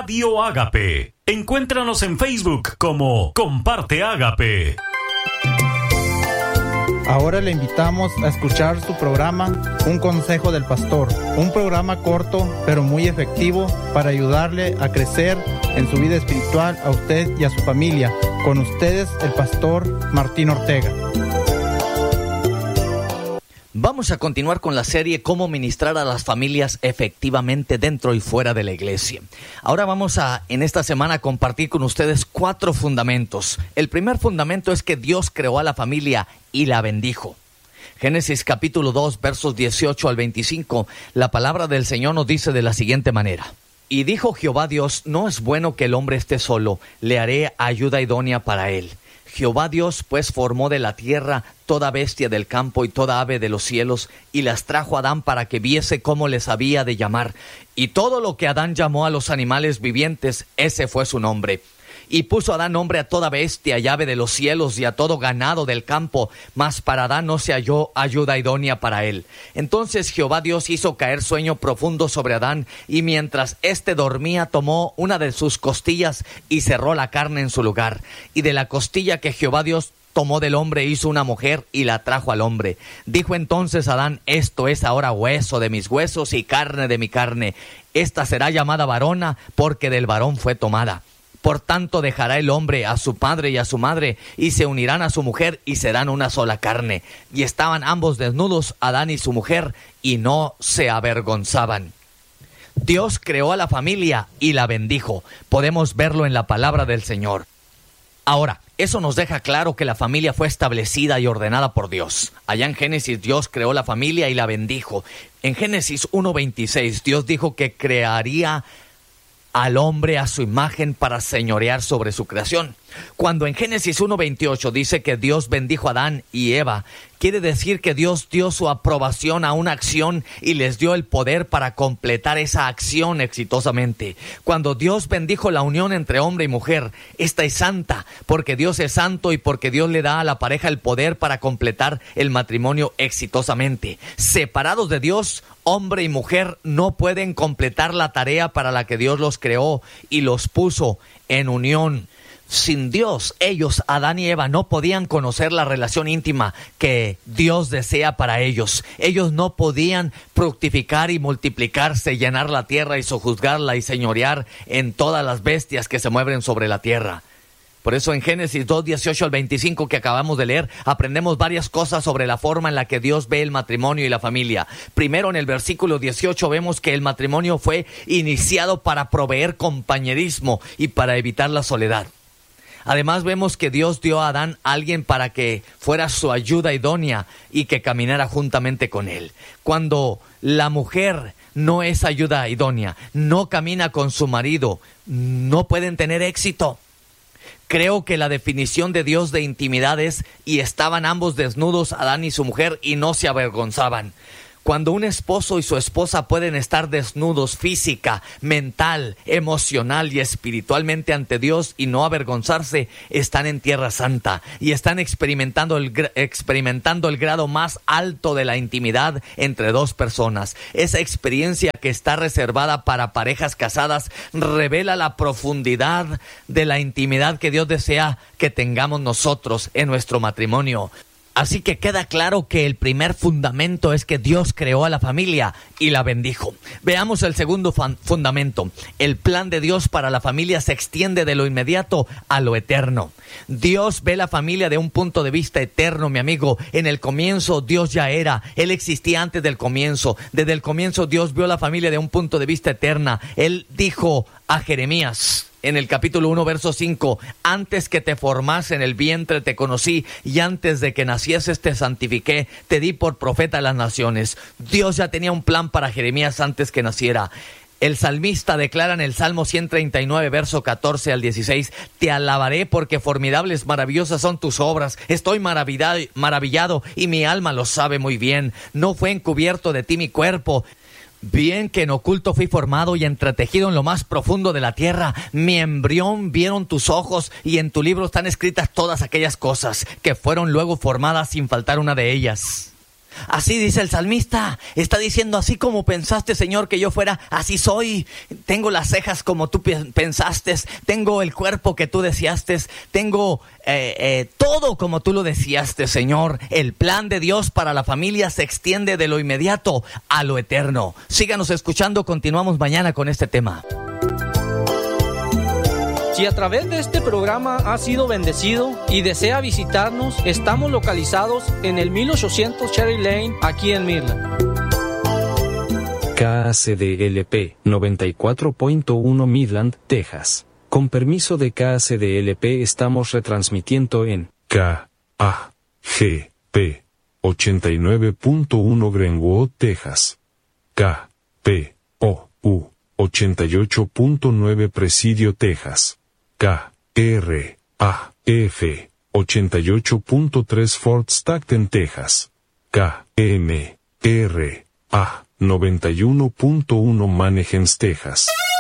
Radio Ágape. Encuéntranos en Facebook como Comparte Ágape. Ahora le invitamos a escuchar su programa Un Consejo del Pastor, un programa corto pero muy efectivo para ayudarle a crecer en su vida espiritual a usted y a su familia. Con ustedes, el pastor Martín Ortega. Vamos a continuar con la serie Cómo ministrar a las familias efectivamente dentro y fuera de la iglesia. Ahora vamos a, en esta semana, compartir con ustedes 4 fundamentos. El primer fundamento es que Dios creó a la familia y la bendijo. Génesis capítulo 2, versos 18 al 25, la palabra del Señor nos dice de la siguiente manera. Y dijo Jehová Dios, no es bueno que el hombre esté solo, le haré ayuda idónea para él. Jehová Dios pues formó de la tierra toda bestia del campo y toda ave de los cielos, y las trajo a Adán para que viese cómo les había de llamar. Y todo lo que Adán llamó a los animales vivientes, ese fue su nombre. Y puso Adán nombre a toda bestia y ave de los cielos y a todo ganado del campo, mas para Adán no se halló ayuda idónea para él. Entonces Jehová Dios hizo caer sueño profundo sobre Adán, y mientras éste dormía tomó una de sus costillas y cerró la carne en su lugar. Y de la costilla que Jehová Dios tomó del hombre hizo una mujer y la trajo al hombre. Dijo entonces Adán, esto es ahora hueso de mis huesos y carne de mi carne. Esta será llamada varona porque del varón fue tomada. Por tanto dejará el hombre a su padre y a su madre, y se unirán a su mujer, y serán una sola carne. Y estaban ambos desnudos, Adán y su mujer, y no se avergonzaban. Dios creó a la familia y la bendijo. Podemos verlo en la palabra del Señor. Ahora, eso nos deja claro que la familia fue establecida y ordenada por Dios. Allá en Génesis, Dios creó la familia y la bendijo. En Génesis 1:26, Dios dijo que crearía al hombre a su imagen para señorear sobre su creación. Cuando en Génesis 1:28 dice que Dios bendijo a Adán y Eva, quiere decir que Dios dio su aprobación a una acción y les dio el poder para completar esa acción exitosamente. Cuando Dios bendijo la unión entre hombre y mujer, esta es santa, porque Dios es santo y porque Dios le da a la pareja el poder para completar el matrimonio exitosamente. Separados de Dios, hombre y mujer no pueden completar la tarea para la que Dios los creó y los puso en unión. Sin Dios, ellos, Adán y Eva, no podían conocer la relación íntima que Dios desea para ellos. Ellos no podían fructificar y multiplicarse, llenar la tierra y sojuzgarla y señorear en todas las bestias que se mueven sobre la tierra. Por eso en Génesis 2, 18 al 25 que acabamos de leer, aprendemos varias cosas sobre la forma en la que Dios ve el matrimonio y la familia. Primero, en el versículo 18 vemos que el matrimonio fue iniciado para proveer compañerismo y para evitar la soledad. Además vemos que Dios dio a Adán a alguien para que fuera su ayuda idónea y que caminara juntamente con él. Cuando la mujer no es ayuda idónea, no camina con su marido, no pueden tener éxito. Creo que la definición de Dios de intimidad es: y estaban ambos desnudos, Adán y su mujer, y no se avergonzaban. Cuando un esposo y su esposa pueden estar desnudos física, mental, emocional y espiritualmente ante Dios y no avergonzarse, están en tierra santa y están experimentando el grado más alto de la intimidad entre dos personas. Esa experiencia que está reservada para parejas casadas revela la profundidad de la intimidad que Dios desea que tengamos nosotros en nuestro matrimonio. Así que queda claro que el primer fundamento es que Dios creó a la familia y la bendijo. Veamos el segundo fundamento. El plan de Dios para la familia se extiende de lo inmediato a lo eterno. Dios ve la familia de un punto de vista eterno, mi amigo. En el comienzo Dios ya era. Él existía antes del comienzo. Desde el comienzo Dios vio la familia de un punto de vista eterna. Él dijo a Jeremías, en el capítulo 1, verso 5, antes que te formase en el vientre te conocí, y antes de que nacieses te santifiqué, te di por profeta a las naciones. Dios ya tenía un plan para Jeremías antes que naciera. El salmista declara en el Salmo 139, verso 14 al 16, te alabaré porque formidables, maravillosas son tus obras. Estoy maravillado y mi alma lo sabe muy bien. No fue encubierto de ti mi cuerpo. Bien que en oculto fui formado y entretejido en lo más profundo de la tierra. Mi embrión vieron tus ojos y en tu libro están escritas todas aquellas cosas que fueron luego formadas sin faltar una de ellas. Así dice el salmista, está diciendo, así como pensaste, Señor, que yo fuera, así soy. Tengo las cejas como tú pensaste, tengo el cuerpo que tú deseaste, tengo todo como tú lo deseaste, Señor. El plan de Dios para la familia se extiende de lo inmediato a lo eterno. Síganos escuchando, continuamos mañana con este tema. Si a través de este programa ha sido bendecido y desea visitarnos, estamos localizados en el 1800 Cherry Lane, aquí en Midland. KACDLP 94.1 Midland, Texas. Con permiso de KACDLP estamos retransmitiendo en KAGP 89.1 Greenwood, Texas. KPOU 88.9 Presidio, Texas. KRAF 88.3 Fort Stockton, Texas. KMRA 91.1 Mannheim, Texas.